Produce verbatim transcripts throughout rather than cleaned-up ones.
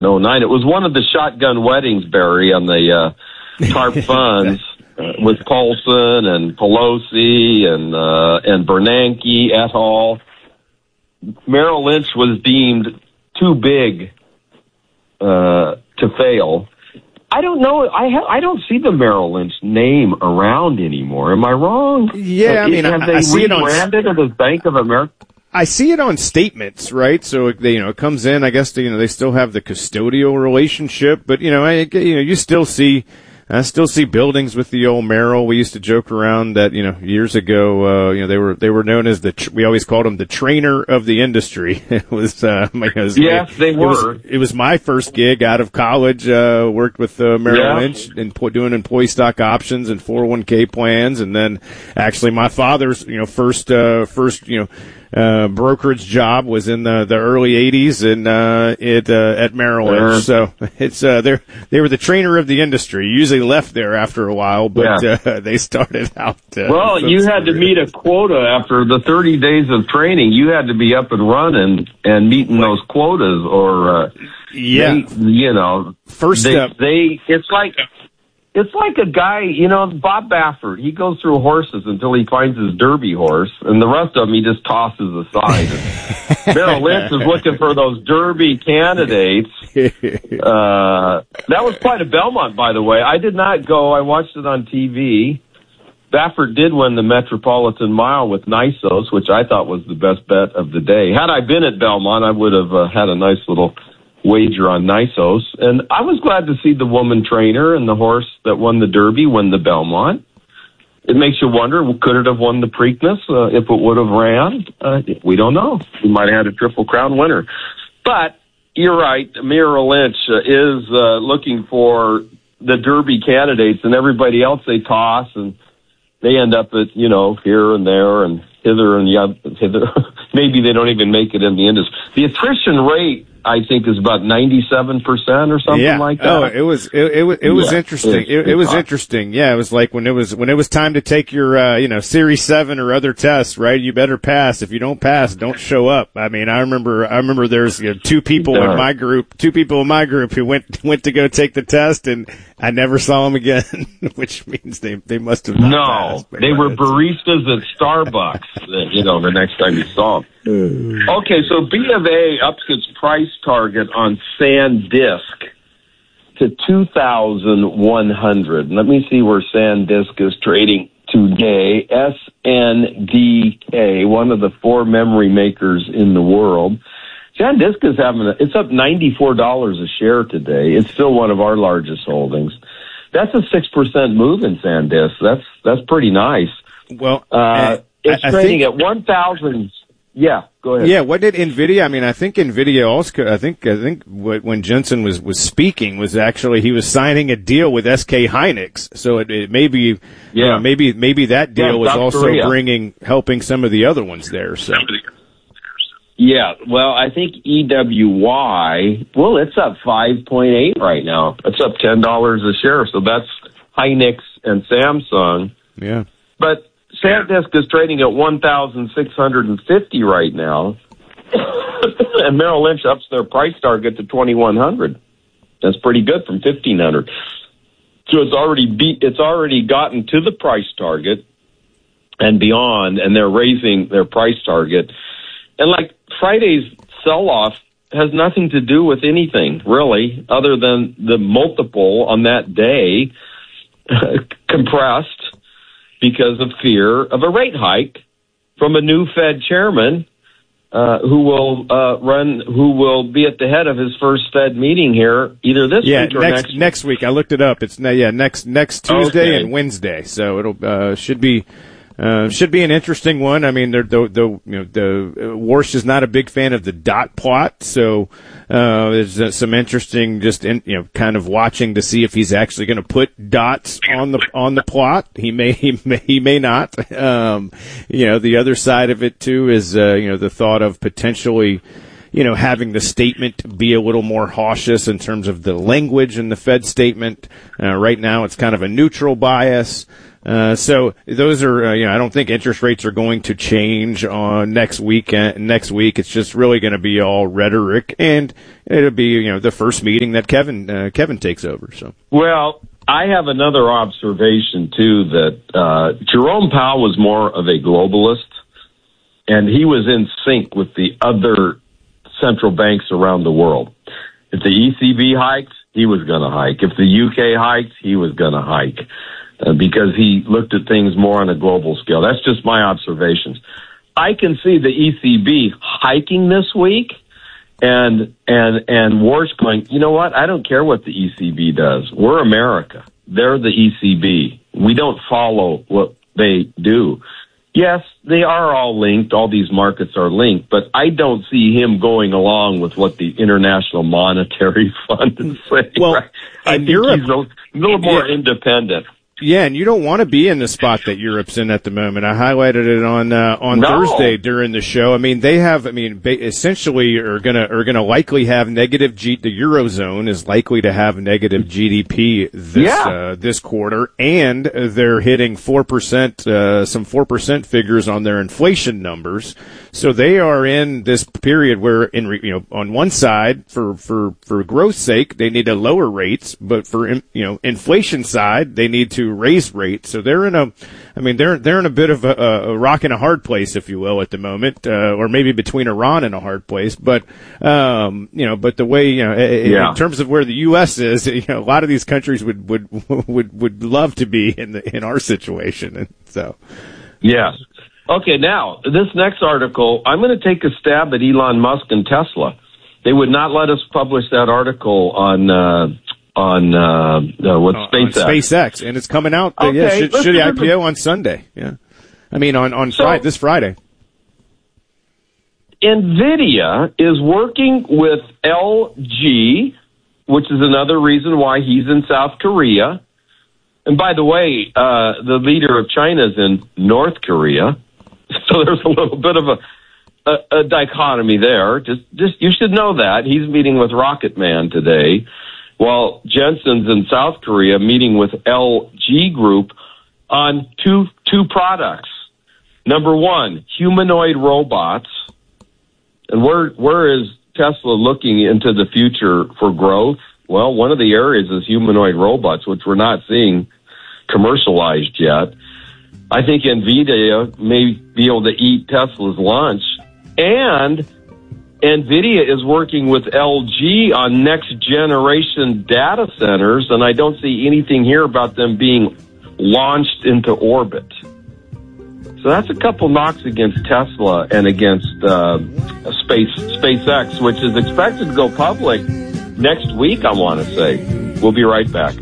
oh nine. It was one of the shotgun weddings, Barry, on the uh, TARP funds uh, with Paulson and Pelosi and uh, and Bernanke et al. Merrill Lynch was deemed too big uh, to fail. I don't know. I ha- I don't see the Merrill Lynch name around anymore. Am I wrong? Yeah, I mean, have I, they I see it on. rebranded it as Bank of America? I see it on statements, right? So it, they, you know, it comes in. I guess they, you know they still have the custodial relationship, but you know, I, you know, you still see. I still see buildings with the old Merrill. We used to joke around that, you know, years ago, uh, you know, they were, they were known as the, tr- we always called them the trainer of the industry. It was, uh, because yes, they were. It was, it was my first gig out of college, uh, worked with, uh, Merrill yeah. Lynch and po- doing employee stock options and four oh one k plans. And then actually my father's, you know, first, uh, first, you know, Uh, brokerage job was in the, the early eighties and, uh, it, uh, at Merrill Lynch. Uh, so it's, uh, they're, they were the trainer of the industry. Usually left there after a while, but, yeah. uh, they started out. Uh, well, you had to meet a quota after the thirty days of training. You had to be up and running and meeting those quotas or, uh, yeah, they, you know, first they, step. they, it's like, It's like a guy, you know, Bob Baffert. He goes through horses until he finds his Derby horse, and the rest of them he just tosses aside. Merrill Lynch is looking for those Derby candidates. Uh, that was quite a Belmont, by the way. I did not go. I watched it on T V. Baffert did win the Metropolitan Mile with Nysos, which I thought was the best bet of the day. Had I been at Belmont, I would have uh, had a nice little wager on Nysos, and I was glad to see the woman trainer and the horse that won the Derby win the Belmont. It makes you wonder, could it have won the Preakness uh, if it would have ran? Uh, we don't know. We might have had a Triple Crown winner. But you're right, Merrill Lynch uh, is uh, looking for the Derby candidates, and everybody else they toss, and they end up at, you know, here and there and hither and hither. Maybe they don't even make it in the industry. The attrition rate, I think, is about ninety-seven percent or something yeah. like that. Oh, it was, it, it was, it was yeah, interesting. It, it, it was interesting. Yeah. It was like when it was, when it was time to take your, uh, you know, Series seven or other tests, right? You better pass. If you don't pass, don't show up. I mean, I remember, I remember there's, you know, two people yeah. in my group, two people in my group who went, went to go take the test, and I never saw them again, which means they, they must have not No, passed. they were baristas at Starbucks, you know, the next time you saw them. Okay, so B of A ups its price target on SanDisk to two thousand one hundred. Let me see where SanDisk is trading today. S N D K, one of the four memory makers in the world. SanDisk is having a, it's up ninety-four dollars a share today. It's still one of our largest holdings. That's a six percent move in SanDisk. That's that's pretty nice. Well, uh, it's I, I trading think- at one thousand. Yeah, go ahead. Yeah, what did Nvidia? I mean, I think Nvidia also. I think I think what, when Jensen was was speaking was actually he was signing a deal with S K Hynix. So it, it may be, yeah, you know, maybe maybe that deal yeah, was South also Korea. bringing helping some of the other ones there. So. Yeah, well, I think E W Y. Well, it's up five point eight right now. It's up ten dollars a share. So that's Hynix and Samsung. Yeah, but SanDisk is trading at one thousand six hundred fifty right now, and Merrill Lynch ups their price target to twenty-one hundred. That's pretty good from fifteen hundred. So it's already beat. It's already gotten to the price target and beyond, and they're raising their price target. And like Friday's sell-off has nothing to do with anything really, other than the multiple on that day compressed because of fear of a rate hike from a new Fed chairman uh, who will uh, run, who will be at the head of his first Fed meeting here either this yeah, week or next next week. next week. I looked it up. It's yeah next next Tuesday Okay. and Wednesday. So it'll uh, should be. Uh, should be an interesting one. I mean, the the, the you know the uh, Warsh is not a big fan of the dot plot, so uh, there's uh, some interesting just in, you know kind of watching to see if he's actually going to put dots on the on the plot. He may he may he may not. Um, you know, the other side of it too is uh, you know the thought of potentially. you know, having the statement be a little more cautious in terms of the language in the Fed statement. Uh, right now it's kind of a neutral bias. Uh, so those are, uh, you know, I don't think interest rates are going to change on next week. Uh, next week, it's just really going to be all rhetoric, and it'll be, you know, the first meeting that Kevin uh, Kevin takes over. So, well, I have another observation too, that uh, Jerome Powell was more of a globalist, and he was in sync with the other central banks around the world. If the E C B hiked, he was going to hike. If the U K hiked, he was going to hike. Uh, because he looked at things more on a global scale. That's just my observations. I can see the E C B hiking this week, and and and Warsh going, you know what? I don't care what the E C B does. We're America. They're the E C B. We don't follow what they do. Yes, they are all linked. All these markets are linked, but I don't see him going along with what the International Monetary Fund is saying. Well, right? I think Europe, he's a little more yeah. independent. Yeah, and you don't want to be in the spot that Europe's in at the moment. I highlighted it on uh, on no. Thursday during the show. I mean, they have. I mean, ba- essentially, are gonna are gonna likely have negative G. The eurozone is likely to have negative G D P this yeah. uh, this quarter, and they're hitting four percent, uh, some four percent figures on their inflation numbers. So they are in this period where, in re- you know, on one side, for for for growth's sake, they need to lower rates, but for in, you know inflation side, they need to raise rates. So they're in a, I mean, they're they're in a bit of a, a rock and a hard place, if you will, at the moment, uh, or maybe between Iran and a hard place. But um, you know, but the way you know, yeah. in terms of where the U S is, you know, a lot of these countries would would would would love to be in the in our situation, and so yes. Okay, now, this next article, I'm going to take a stab at Elon Musk and Tesla. They would not let us publish that article on, uh, on, uh, uh what, uh, SpaceX. On SpaceX, and it's coming out, uh, okay, yeah, should, should the I P O the... on Sunday, yeah. I mean, on, on so, Friday, this Friday. NVIDIA is working with L G, which is another reason why he's in South Korea. And by the way, uh, the leader of China is in North Korea. So there's a little bit of a, a, a dichotomy there. Just, just, you should know that. He's meeting with Rocket Man today, while Jensen's in South Korea meeting with L G Group on two, two products. Number one, humanoid robots. And where, where is Tesla looking into the future for growth? Well, one of the areas is humanoid robots, which we're not seeing commercialized yet. I think NVIDIA may be able to eat Tesla's lunch. And NVIDIA is working with L G on next generation data centers, and I don't see anything here about them being launched into orbit. So that's a couple knocks against Tesla and against uh, Space SpaceX, which is expected to go public next week, I want to say. We'll be right back.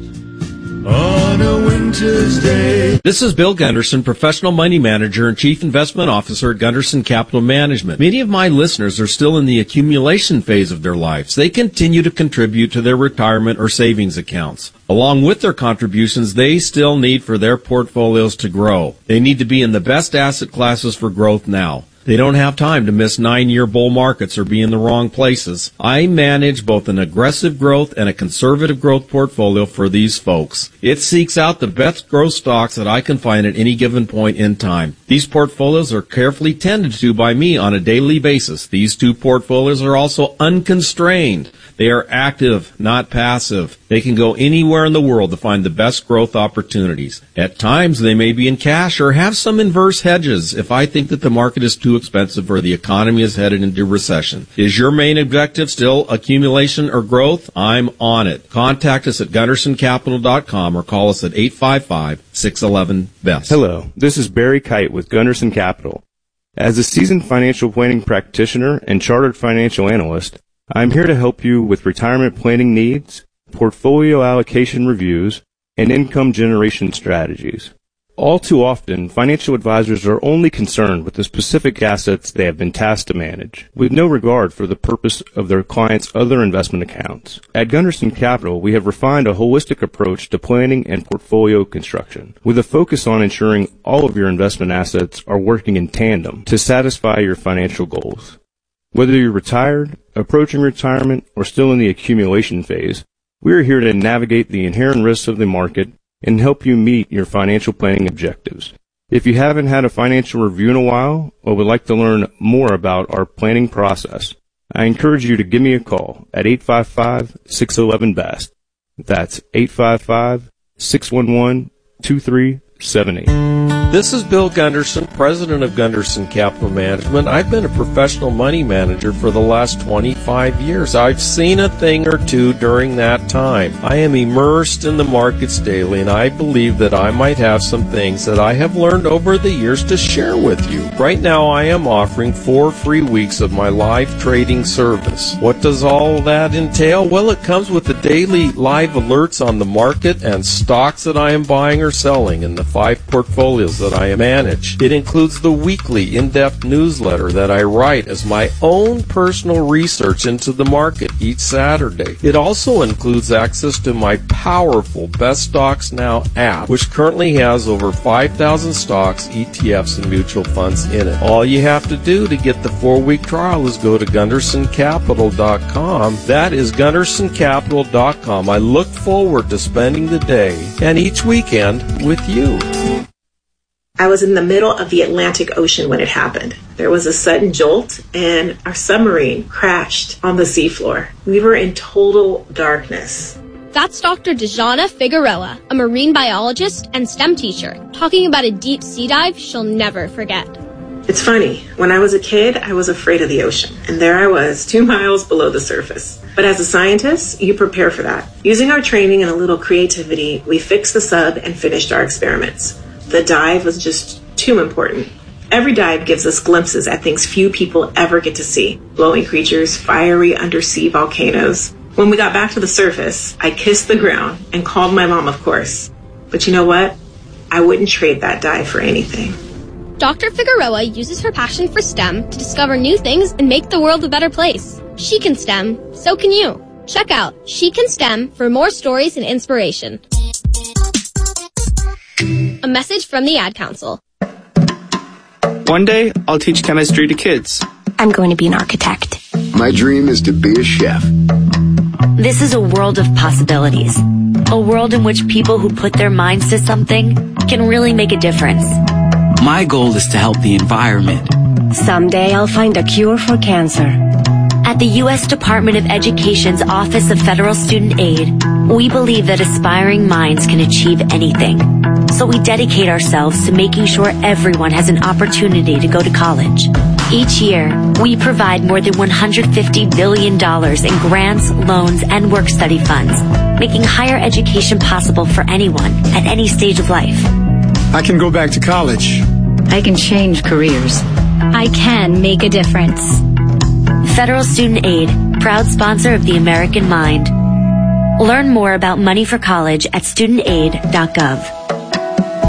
On a winter's day. This is Bill Gunderson, professional money manager and chief investment officer at Gunderson Capital Management. Many of my listeners are still in the accumulation phase of their lives. They continue to contribute to their retirement or savings accounts. Along with their contributions, they still need for their portfolios to grow. They need to be in the best asset classes for growth now. They don't have time to miss nine-year bull markets or be in the wrong places. I manage both an aggressive growth and a conservative growth portfolio for these folks. It seeks out the best growth stocks that I can find at any given point in time. These portfolios are carefully tended to by me on a daily basis. These two portfolios are also unconstrained. They are active, not passive. They can go anywhere in the world to find the best growth opportunities. At times, they may be in cash or have some inverse hedges if I think that the market is too expensive or the economy is headed into recession. Is your main objective still accumulation or growth? I'm on it. Contact us at gunderson capital dot com or call us at eight five five, six one one, B E S T. Hello, this is Barry Kite with Gunderson Capital. As a seasoned financial planning practitioner and chartered financial analyst, I'm here to help you with retirement planning needs, portfolio allocation reviews, and income generation strategies. All too often, financial advisors are only concerned with the specific assets they have been tasked to manage, with no regard for the purpose of their clients' other investment accounts. At Gunderson Capital, we have refined a holistic approach to planning and portfolio construction, with a focus on ensuring all of your investment assets are working in tandem to satisfy your financial goals. Whether you're retired, approaching retirement, or still in the accumulation phase, we are here to navigate the inherent risks of the market and help you meet your financial planning objectives. If you haven't had a financial review in a while or would like to learn more about our planning process, I encourage you to give me a call at eight five five, six one one, B E S T. That's eight five five, six one one, two three seven eight. This is Bill Gunderson, president of Gunderson Capital Management. I've been a professional money manager for the last twenty-five years. I've seen a thing or two during that time. I am immersed in the markets daily, and I believe that I might have some things that I have learned over the years to share with you. Right now, I am offering four free weeks of my live trading service. What does all that entail? Well, it comes with the daily live alerts on the market and stocks that I am buying or selling in the five portfolios that I manage. It includes the weekly in-depth newsletter that I write as my own personal research into the market each Saturday. It also includes access to my powerful Best Stocks Now app, which currently has over five thousand stocks, E T Fs, and mutual funds in it. All you have to do to get the four-week trial is go to Gunderson Capital dot com. That is Gunderson Capital dot com. I look forward to spending the day and each weekend with you. I was in the middle of the Atlantic Ocean when it happened. There was a sudden jolt, and our submarine crashed on the seafloor. We were in total darkness. That's Doctor Dejana Figueroa, a marine biologist and STEM teacher, talking about a deep sea dive she'll never forget. It's funny. When I was a kid, I was afraid of the ocean, and there I was, two miles below the surface. But as a scientist, you prepare for that. Using our training and a little creativity, we fixed the sub and finished our experiments. The dive was just too important. Every dive gives us glimpses at things few people ever get to see. Glowing creatures, fiery undersea volcanoes. When we got back to the surface, I kissed the ground and called my mom, of course. But you know what? I wouldn't trade that dive for anything. Doctor Figueroa uses her passion for STEM to discover new things and make the world a better place. She can STEM, so can you. Check out She Can STEM for more stories and inspiration. A message from the Ad Council. One day, I'll teach chemistry to kids. I'm going to be an architect. My dream is to be a chef. This is a world of possibilities. A world in which people who put their minds to something can really make a difference. My goal is to help the environment. Someday I'll find a cure for cancer. At the U S Department of Education's Office of Federal Student Aid, we believe that aspiring minds can achieve anything. So we dedicate ourselves to making sure everyone has an opportunity to go to college. Each year, we provide more than one hundred fifty billion dollars in grants, loans, and work-study funds, making higher education possible for anyone at any stage of life. I can go back to college. I can change careers. I can make a difference. Federal Student Aid, proud sponsor of the American Mind. Learn more about money for college at student aid dot gov.